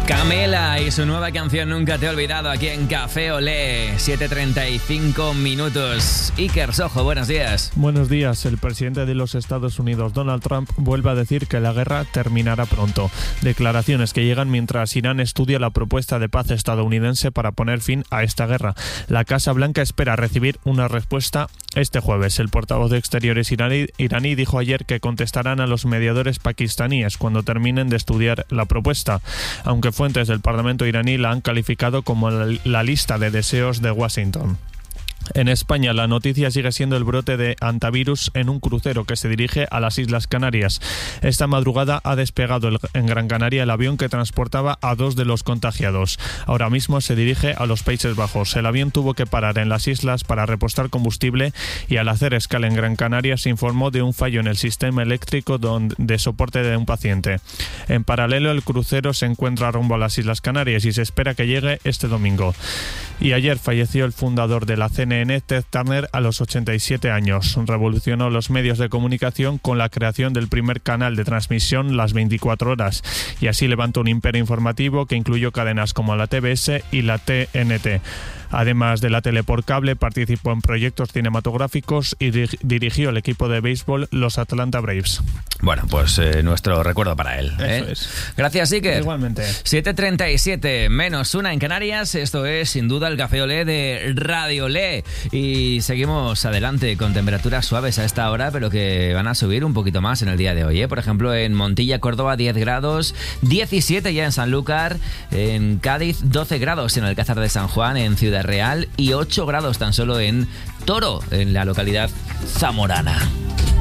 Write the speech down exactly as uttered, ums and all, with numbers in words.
Camela y su nueva canción Nunca te he olvidado aquí en Café Olé, siete treinta y cinco minutos. Iker Sojo, buenos días. Buenos días. El presidente de los Estados Unidos, Donald Trump, vuelve a decir que la guerra terminará pronto. Declaraciones que llegan mientras Irán estudia la propuesta de paz estadounidense para poner fin a esta guerra. La Casa Blanca espera recibir una respuesta este jueves. El portavoz de Exteriores iraní, iraní dijo ayer que contestarán a los mediadores pakistaníes cuando terminen de estudiar la propuesta, aunque fuentes del Parlamento iraní la han calificado como la, la lista de deseos de Washington. En España, la noticia sigue siendo el brote de hantavirus en un crucero que se dirige a las Islas Canarias. Esta madrugada ha despegado el, en Gran Canaria el avión que transportaba a dos de los contagiados. Ahora mismo se dirige a los Países Bajos. El avión tuvo que parar en las islas para repostar combustible y al hacer escala en Gran Canaria se informó de un fallo en el sistema eléctrico de soporte de un paciente. En paralelo, el crucero se encuentra rumbo a las Islas Canarias y se espera que llegue este domingo. Y ayer falleció el fundador de la C N N, Ted Turner, a los ochenta y siete años. Revolucionó los medios de comunicación con la creación del primer canal de transmisión las veinticuatro horas y así levantó un imperio informativo que incluyó cadenas como la T B S y la T N T. Además de la tele por cable, participó en proyectos cinematográficos y dir- dirigió el equipo de béisbol, los Atlanta Braves. Bueno, pues eh, nuestro recuerdo para él. ¿eh? Eso es. Gracias, Iker. Igualmente. siete treinta y siete, menos una en Canarias. Esto es, sin duda, el Café Olé de Radio Olé. Y seguimos adelante con temperaturas suaves a esta hora, pero que van a subir un poquito más en el día de hoy. ¿eh? Por ejemplo, en Montilla, Córdoba, diez grados, diecisiete ya en Sanlúcar, en Cádiz, doce grados en Alcázar de San Juan, en Ciudad Real, y ocho grados tan solo en Toro, en la localidad zamorana.